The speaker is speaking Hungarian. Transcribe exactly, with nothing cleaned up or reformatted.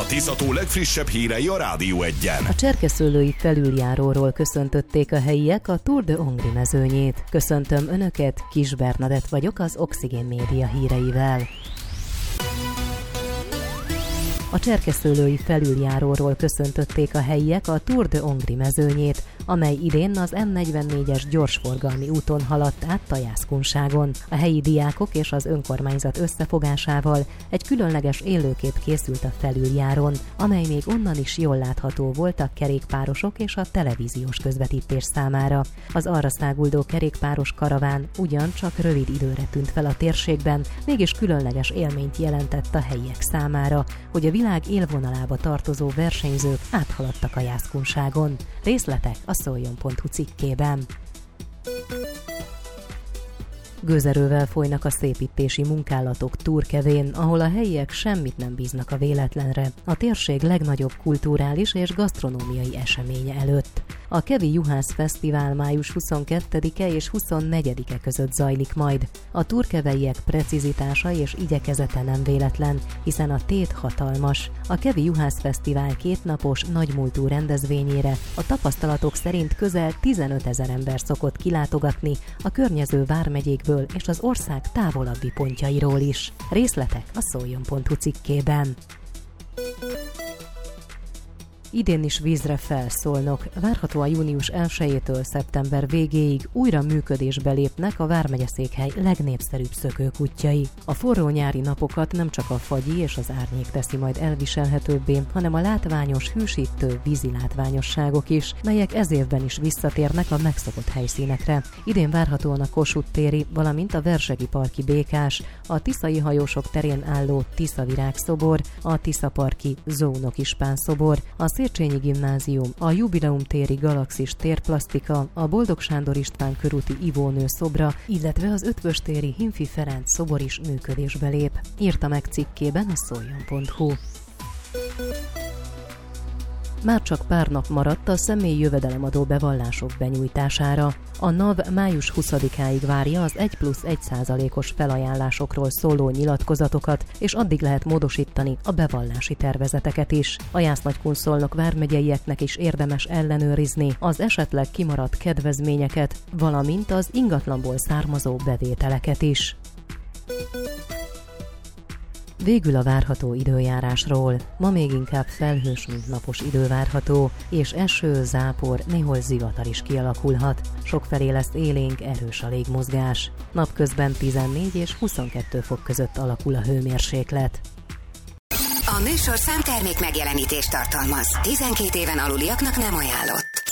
A Tisza-tó legfrissebb hírei a Rádió Egyen. A cserkeszőlői felüljáróról köszöntötték a helyiek a Tour de Hongrie mezőnyét. Köszöntöm Önöket, Kis Bernadett vagyok az Oxigén Média híreivel. A cserkeszőlői felüljáróról köszöntötték a helyiek a Tour de Hongrie mezőnyét, amely idén az M negyvennégyes gyorsforgalmi úton haladt át Tajászkunságon. A helyi diákok és az önkormányzat összefogásával egy különleges élőkép készült a felüljáron, amely még onnan is jól látható volt a kerékpárosok és a televíziós közvetítés számára. Az arra száguldó kerékpáros karaván ugyancsak rövid időre tűnt fel a térségben, mégis különleges élményt jelentett a helyiek számára, hogy a világ élvonalába tartozó versenyzők áthaladtak a Jászkunságon. Részletek a szoljon pont hu cikkében. Gőzerővel folynak a szépítési munkálatok Turkevén, ahol a helyiek semmit nem bíznak a véletlenre, a térség legnagyobb kulturális és gasztronómiai eseménye előtt. A Kevi Juhász Fesztivál május huszonkettedike és huszonnegyedike között zajlik majd. A turkeveiek precizitása és igyekezete nem véletlen, hiszen a tét hatalmas. A Kevi Juhász Fesztivál kétnapos nagymúltú rendezvényére a tapasztalatok szerint közel tizenötezer ember szokott kilátogatni a környező vármegyékből és az ország távolabbi pontjairól is. Részletek a szoljon pont hu cikkében. Idén is vízre felszólnak. Várhatóan június elsejétől szeptember végéig újra működésbe lépnek a vármegyeszékhely legnépszerűbb szökőkutyai. A forró nyári napokat nem csak a fagyi és az árnyék teszi majd elviselhetőbbé, hanem a látványos, hűsítő vízi látványosságok is, melyek ez évben is visszatérnek a megszokott helyszínekre. Idén várhatóan a Kossuth téri, valamint a Versegi parki békás, a tiszai hajósok terén álló Tiszavirág szobor, a Tiszaparki Zónok Ispán szobor, a Széchenyi Gimnázium, a Jubileum téri Galaxis térplasztika, a Boldog Sándor István körúti Ivónő szobra, illetve az Ötvös téri Himfi Ferenc szobor is működésbe lép. Írta meg cikkében a szoljon pont hu. Már csak pár nap maradt a személyi jövedelemadó bevallások benyújtására. A NAV május huszadikáig várja az egy plusz egy százalékos felajánlásokról szóló nyilatkozatokat, és addig lehet módosítani a bevallási tervezeteket is. A Jász-Nagykun-Szolnok vármegyeieknek is érdemes ellenőrizni az esetleg kimaradt kedvezményeket, valamint az ingatlanból származó bevételeket is. Végül a várható időjárásról. Ma még inkább felhős, mint napos idő várható, és eső, zápor, néhol zivatar is kialakulhat. Sokfelé lesz élénk, erős a légmozgás. Napközben tizennégy és huszonkettő fok között alakul a hőmérséklet. A műsorszám termék megjelenítést tartalmaz. tizenkét éven aluliaknak nem ajánlott.